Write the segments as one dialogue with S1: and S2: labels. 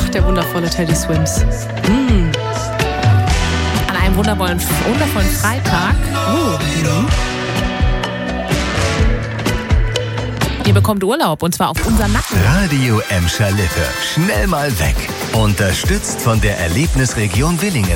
S1: der wundervolle Teddy Swims.
S2: An einem wundervollen Freitag. Ihr bekommt Urlaub und zwar auf unseren Nacken.
S3: Radio Emscher Lippe. Schnell mal weg. Unterstützt von der Erlebnisregion Willingen.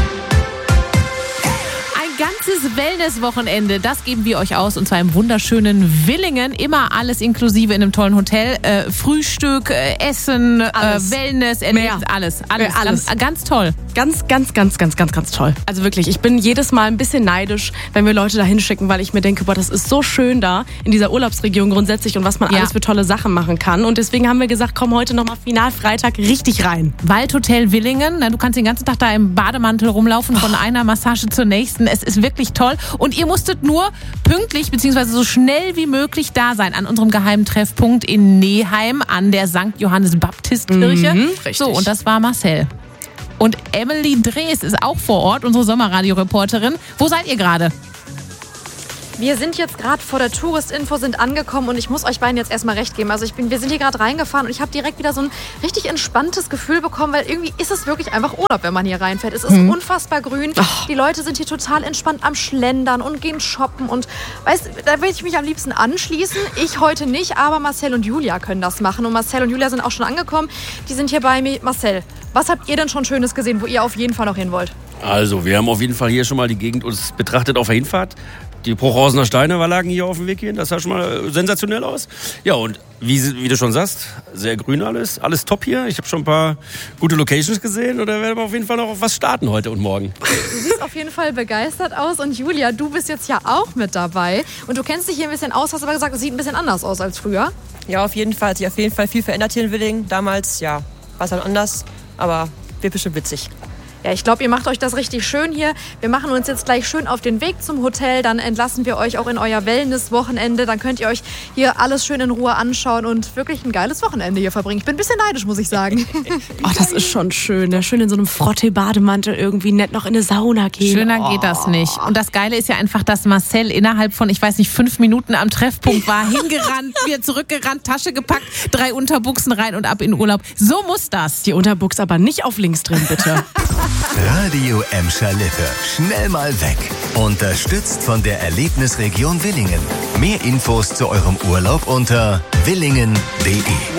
S2: Ganzes Wellness-Wochenende, das geben wir euch aus und zwar im wunderschönen Willingen. Immer alles inklusive in einem tollen Hotel. Frühstück, Essen, Wellness, alles. Ganz toll.
S1: Ganz toll. Also wirklich, ich bin jedes Mal ein bisschen neidisch, wenn wir Leute da hinschicken, weil ich mir denke, boah, das ist so schön da in dieser Urlaubsregion grundsätzlich und was man alles für tolle Sachen machen kann. Und deswegen haben wir gesagt, komm heute nochmal Finalfreitag richtig rein.
S2: Waldhotel Willingen, du kannst den ganzen Tag da im Bademantel rumlaufen, von einer Massage zur nächsten. Es ist wirklich toll. Und ihr musstet nur pünktlich bzw. so schnell wie möglich da sein an unserem geheimen Treffpunkt in Neheim an der St. Johannes Baptistkirche.
S1: Richtig.
S2: So, und das war Marcel. Und Emily Drees ist auch vor Ort, unsere Sommerradio-Reporterin. Wo seid ihr gerade?
S4: Wir sind jetzt gerade vor der Touristinfo, sind angekommen und ich muss euch beiden jetzt erstmal recht geben. Also wir sind hier gerade reingefahren und ich habe direkt wieder so ein richtig entspanntes Gefühl bekommen, weil irgendwie ist es wirklich einfach Urlaub, wenn man hier reinfährt. Es ist unfassbar grün. Die Leute sind hier total entspannt am Schlendern und gehen shoppen und da will ich mich am liebsten anschließen. Ich heute nicht, aber Marcel und Julia können das machen und Marcel und Julia sind auch schon angekommen. Die sind hier bei mir. Marcel, was habt ihr denn schon Schönes gesehen, wo ihr auf jeden Fall noch hin wollt?
S5: Also, wir haben auf jeden Fall hier schon mal die Gegend uns betrachtet auf der Hinfahrt. Die Bruchhausener Steine lagen hier auf dem Weg hin. Das sah schon mal sensationell aus. Ja, und wie du schon sagst, sehr grün alles. Alles top hier. Ich habe schon ein paar gute Locations gesehen. Und da werden wir auf jeden Fall noch auf was starten heute und morgen.
S4: Du siehst auf jeden Fall begeistert aus. Und Julia, du bist jetzt ja auch mit dabei. Und du kennst dich hier ein bisschen aus, hast aber gesagt, es sieht ein bisschen anders aus als früher.
S6: Ja, auf jeden Fall. Hat sich auf jeden Fall viel verändert hier in Willingen. Damals, ja, war es halt anders. Aber wird bestimmt witzig.
S4: Ja, ich glaube, ihr macht euch das richtig schön hier. Wir machen uns jetzt gleich schön auf den Weg zum Hotel. Dann entlassen wir euch auch in euer Wellness-Wochenende. Dann könnt ihr euch hier alles schön in Ruhe anschauen und wirklich ein geiles Wochenende hier verbringen. Ich bin ein bisschen neidisch, muss ich sagen.
S1: Oh, das ist schon schön. Ne? Schön in so einem Frottee-Bademantel irgendwie nett noch in eine Sauna gehen.
S2: Schöner geht das nicht. Und das Geile ist ja einfach, dass Marcel innerhalb von, 5 Minuten am Treffpunkt war, hingerannt, wieder zurückgerannt, Tasche gepackt, 3 Unterbuchsen rein und ab in Urlaub. So muss das.
S1: Die Unterbuchs aber nicht auf links drin, bitte.
S3: Radio Emscher Lippe. Schnell mal weg. Unterstützt von der Erlebnisregion Willingen. Mehr Infos zu eurem Urlaub unter willingen.de.